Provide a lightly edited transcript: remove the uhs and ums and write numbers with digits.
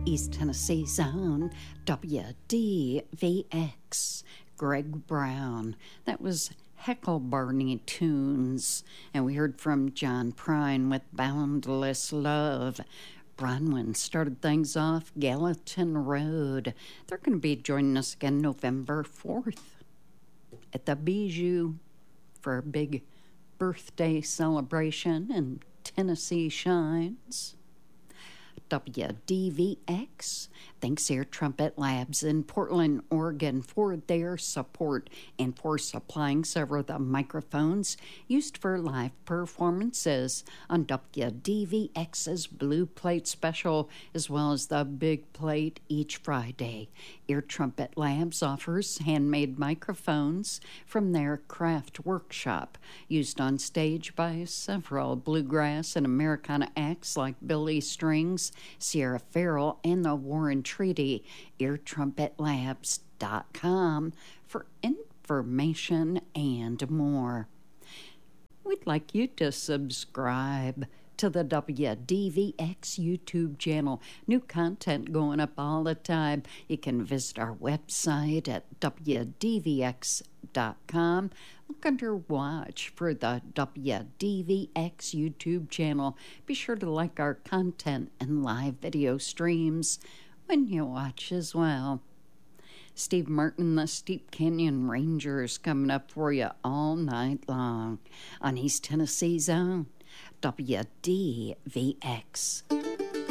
East Tennessee's own WDVX, Greg Brown. That was Heckle-Barney Tunes. And we heard from John Prine with Boundless Love. Bronwyn started things off, Gallatin Road. They're going to be joining us again November 4th at the Bijou for a big birthday celebration, and Tennessee Shines. WDVX thanks Air Trumpet Labs in Portland, Oregon for their support and for supplying several of the microphones used for live performances on WDVX's Blue Plate Special, as well as the Big Plate each Friday. Air Trumpet Labs offers handmade microphones from their craft workshop, used on stage by several bluegrass and Americana acts like Billy Strings, Sierra Farrell, and the Warren Treaty. AirTrumpetLabs.com for information and more. We'd like you to subscribe to the WDVX YouTube channel. New content going up all the time. You can visit our website at WDVX.com. Look under Watch for the WDVX YouTube channel. Be sure to like our content and live video streams when you watch as well. Steve Martin, the Steep Canyon Rangers, coming up for you all night long on East Tennessee's own WDVX.